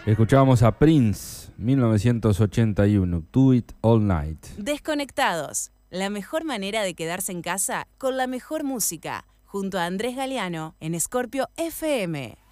Escuchábamos a Prince, 1981, Do It All Night. Desconectados, la mejor manera de quedarse en casa con la mejor música, junto a Andrés Galeano en Scorpio FM.